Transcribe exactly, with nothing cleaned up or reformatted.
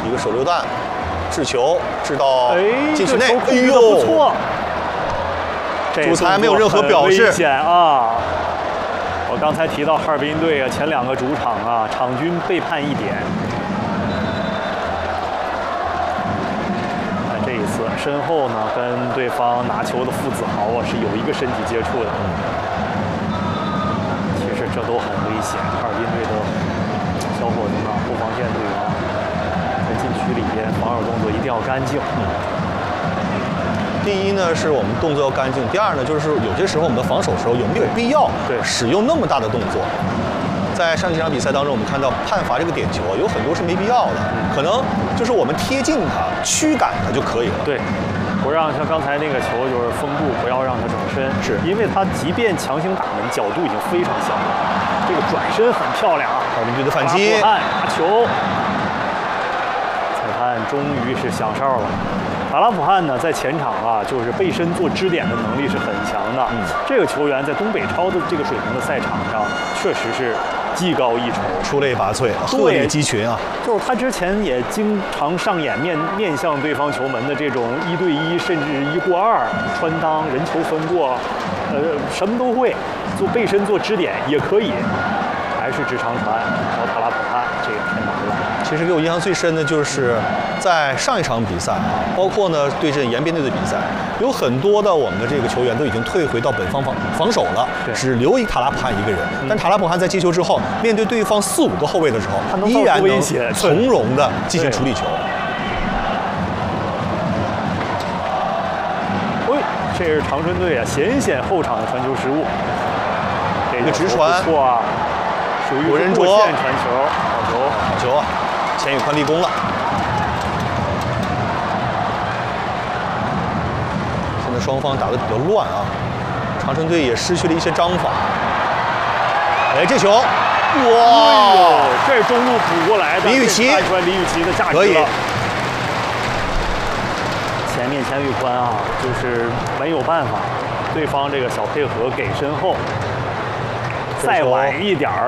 一个手榴弹，掷球掷到禁区内， 哎呦，不错。 主裁没有任何表示。 危险啊！我刚才提到哈尔滨队啊，前两个主场啊，场均被判一点。那这一次身后呢，跟对方拿球的傅子豪啊是有一个身体接触的。其实这都很危险。哈尔滨队的小伙子呢，后防线队员在禁区里边防守动作一定要干净。嗯第一呢，是我们动作要干净；第二呢，就是有些时候我们的防守时候有没有必要使用那么大的动作？在上几场比赛当中，我们看到判罚这个点球有很多是没必要的，可能就是我们贴近它、驱赶它就可以了。 对，不让像刚才那个球就是封住，不要让它转身， 是因为它即便强行打门，角度已经非常小了。这个转身很漂亮啊！ 哈尔滨队的反击， 拿球，裁判终于是响哨了。阿拉普汗呢，在前场啊，就是背身做支点的能力是很强的。嗯，这个球员在东北超的这个水平的赛场上，确实是技高一筹， 出类拔萃，鹤立鸡群啊！ 就是他之前也经常上演面面向对方球门的这种一对一，甚至一过二穿裆、人球分过，呃，什么都会，做背身做支点也可以，还是直长传找塔拉普汗，这个太难了。 其实给我印象最深的就是在上一场比赛啊，包括呢对阵延边队的比赛，有很多的我们的这个球员都已经退回到本方防防守了，只留一塔拉普汗一个人。嗯、但塔拉普汗在接球之后，面对对方四五个后卫的时候，依然能从容的进行处理球。 喂，这是长春队啊，险险后场的传球失误。 这个直传不错啊，属于过人捉线传球，好球， 好球啊！前宇宽立功了。现在双方打得比较乱啊，长春队也失去了一些章法。哎，这球，哇！ 哎、这是中路补过来的， 李宇奇， 看出来李宇奇的价值了。 可以。 前面钱宇宽啊，就是没有办法，对方这个小配合给身后，再晚一点儿。